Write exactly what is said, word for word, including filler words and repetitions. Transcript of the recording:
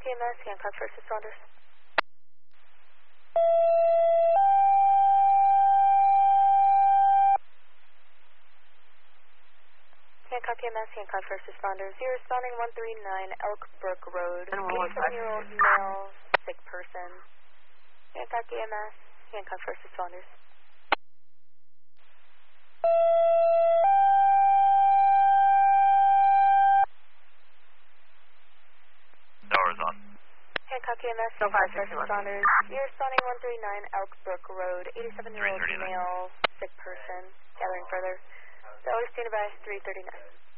E M S, Hancock first responders. Hancock E M S, Hancock first responders. You're responding one three nine Elk Brook Road. eighty-seven-year-old male, sick person. Hancock E M S, Hancock first responders. Tower's on. Hancock E M S, Hancock first responders. You're responding one three nine Elk Brook Road. eighty-seven-year-old male, sick person. Gathering further. Always standing by three thirty-nine.